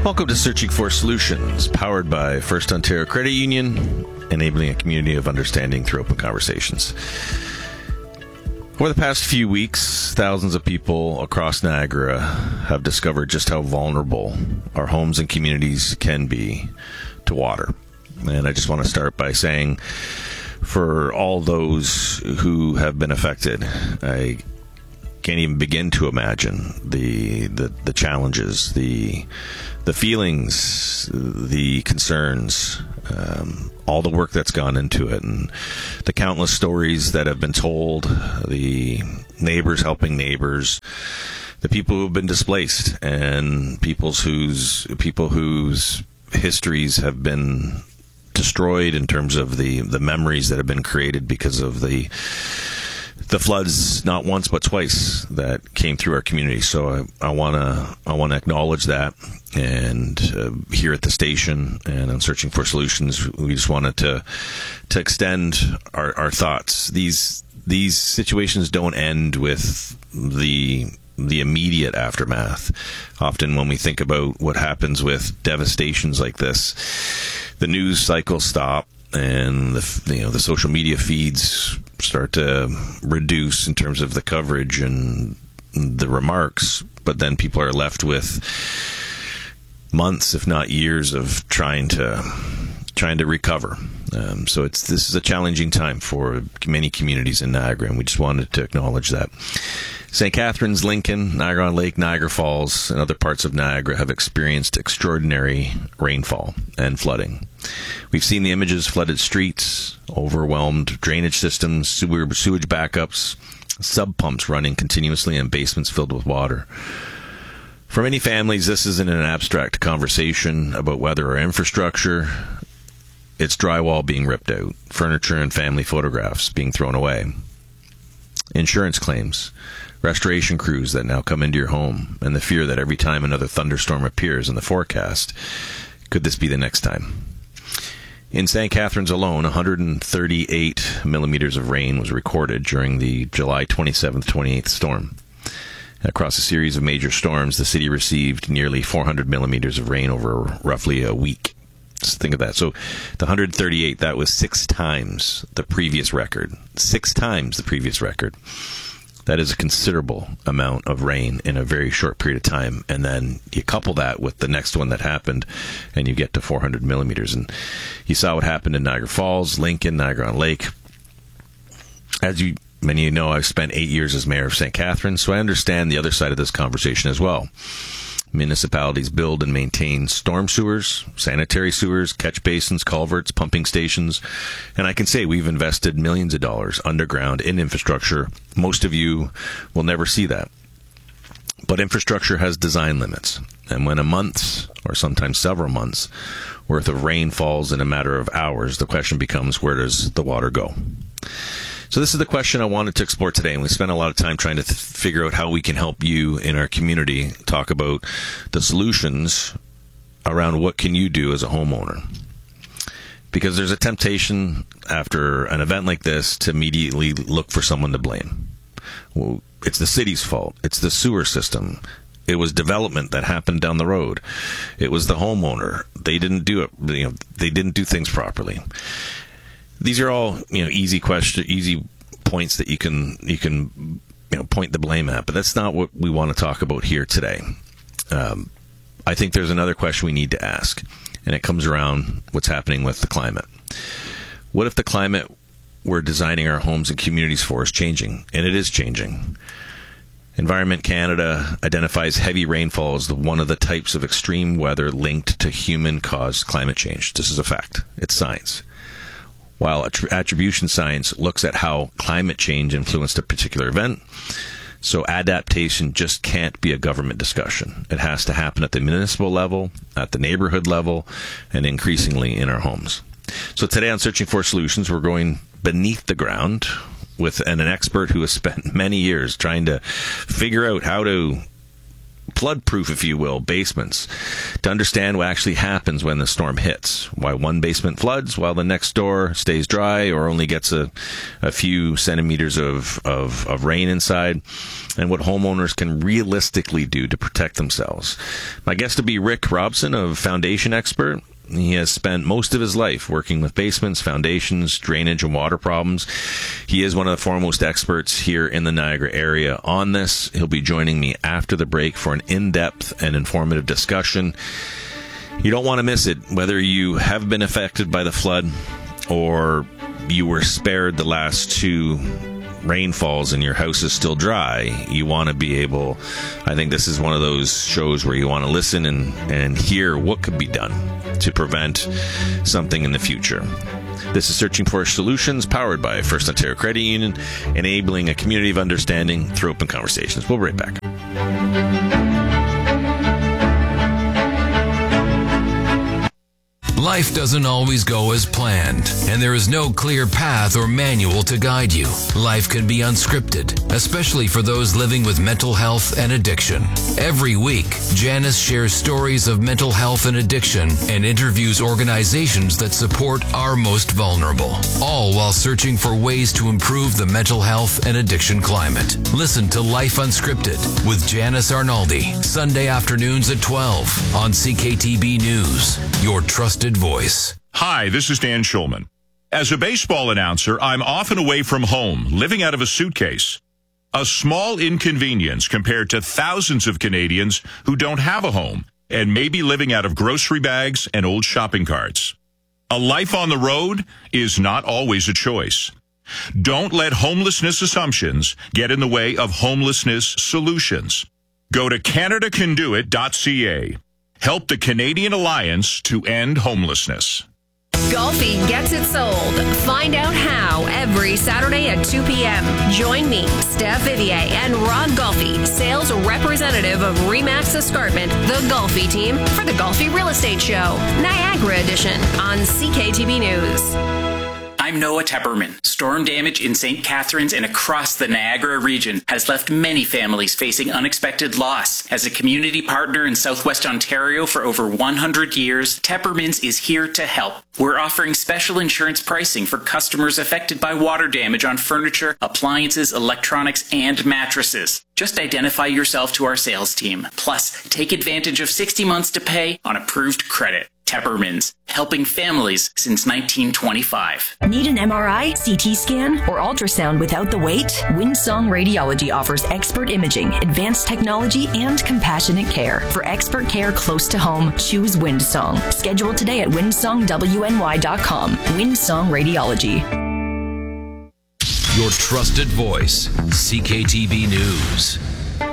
Welcome to Searching for Solutions, powered by First Ontario Credit Union, enabling a community of understanding through open conversations. Over the past few weeks, thousands of people across Niagara have discovered just how vulnerable our homes and communities can be to water. And I just want to start by saying, for all those who have been affected, I can't even begin to imagine the challenges, the feelings, the concerns, all the work that's gone into it, and the countless stories that have been told, the neighbors helping neighbors, the people who have been displaced, and people whose histories have been destroyed in terms of the memories that have been created because of the floods, not once but twice, that came through our community. So I want to acknowledge that, and here at the station and on Searching for Solutions, we just wanted to extend our thoughts. These situations don't end with the immediate aftermath. Often when we think about what happens with devastations like this, the news cycles stop, and the social media feeds start to reduce in terms of the coverage and the remarks, but then people are left with months, if not years, of trying to recover. So this is a challenging time for many communities in Niagara, and we just wanted to acknowledge that. St. Catharines, Lincoln, Niagara-on-Lake, Niagara Falls, and other parts of Niagara have experienced extraordinary rainfall and flooding. We've seen the images: flooded streets, overwhelmed drainage systems, sewage backups, sub pumps running continuously, and basements filled with water. For many families, this isn't an abstract conversation about weather or infrastructure. It's drywall being ripped out, furniture and family photographs being thrown away, insurance claims, restoration crews that now come into your home, and the fear that every time another thunderstorm appears in the forecast, could this be the next time? In St. Catharines alone, 138 millimeters of rain was recorded during the July 27th, 28th storm. Across a series of major storms, the city received nearly 400 millimeters of rain over roughly a week. Just think of that. So the 138, that was 6 times the previous record. 6 times the previous record. That is a considerable amount of rain in a very short period of time. And then you couple that with the next one that happened, and you get to 400 millimeters. And you saw what happened in Niagara Falls, Lincoln, Niagara-on-Lake. As many of you know, I've spent 8 years as mayor of St. Catharines, so I understand the other side of this conversation as well. Municipalities build and maintain storm sewers, sanitary sewers, catch basins, culverts, pumping stations, and I can say we've invested millions of dollars underground in infrastructure. Most of you will never see that. But infrastructure has design limits, and when a month, or sometimes several months, worth of rain falls in a matter of hours, the question becomes, where does the water go? So this is the question I wanted to explore today, and we spent a lot of time trying to figure out how we can help you in our community talk about the solutions around what can you do as a homeowner. Because there's a temptation after an event like this to immediately look for someone to blame. Well, it's the city's fault. It's the sewer system. It was development that happened down the road. It was the homeowner. They didn't do it. They didn't do things properly. These are all easy points that you can point the blame at, but that's not what we want to talk about here today. I think there's another question we need to ask, and it comes around what's happening with the climate. What if the climate we're designing our homes and communities for is changing? And it is changing. Environment Canada identifies heavy rainfall as one of the types of extreme weather linked to human-caused climate change. This is a fact. It's science. While attribution science looks at how climate change influenced a particular event, so adaptation just can't be a government discussion. It has to happen at the municipal level, at the neighborhood level, and increasingly in our homes. So today on Searching for Solutions, we're going beneath the ground with an expert who has spent many years trying to figure out how to flood-proof, if you will, basements, to understand what actually happens when the storm hits, why one basement floods while the next door stays dry or only gets a few centimeters of rain inside, and what homeowners can realistically do to protect themselves. My guest will be Rick Robson of Foundation Expert. He has spent most of his life working with basements, foundations, drainage, and water problems. He is one of the foremost experts here in the Niagara area on this. He'll be joining me after the break for an in-depth and informative discussion. You don't want to miss it, whether you have been affected by the flood or you were spared the last two rainfalls and your house is still dry. You want to be able, I think this is one of those shows where you want to listen and hear what could be done to prevent something in the future. This is Searching for Solutions, powered by First Ontario Credit Union, enabling a community of understanding through open conversations. We'll be right back. Life doesn't always go as planned, and there is no clear path or manual to guide you. Life can be unscripted, especially for those living with mental health and addiction. Every week, Janice shares stories of mental health and addiction and interviews organizations that support our most vulnerable, all while searching for ways to improve the mental health and addiction climate. Listen to Life Unscripted with Janice Arnaldi, Sunday afternoons at 12 on CKTB News, your trusted voice. Hi, this is Dan Schulman. As a baseball announcer, I'm often away from home, living out of a suitcase. A small inconvenience compared to thousands of Canadians who don't have a home and may be living out of grocery bags and old shopping carts. A life on the road is not always a choice. Don't let homelessness assumptions get in the way of homelessness solutions. Go to CanadaCanDoIt.ca. Help the Canadian Alliance to end homelessness. Golfi gets it sold. Find out how every Saturday at 2 p.m. Join me, Steph Vivier, and Rod Golfi, sales representative of Remax Escarpment, the Golfi team, for the Golfi Real Estate Show, Niagara Edition, on CKTB News. I'm Noah Tepperman. Storm damage in St. Catharines and across the Niagara region has left many families facing unexpected loss. As a community partner in Southwest Ontario for over 100 years, Tepperman's is here to help. We're offering special insurance pricing for customers affected by water damage on furniture, appliances, electronics, and mattresses. Just identify yourself to our sales team. Plus, take advantage of 60 months to pay on approved credit. Tepperman's, helping families since 1925. Need an MRI, CT scan, or ultrasound without the wait? Windsong Radiology offers expert imaging, advanced technology, and compassionate care. For expert care close to home, choose Windsong. Schedule today at windsongwny.com. Windsong Radiology. Your trusted voice, CKTB News.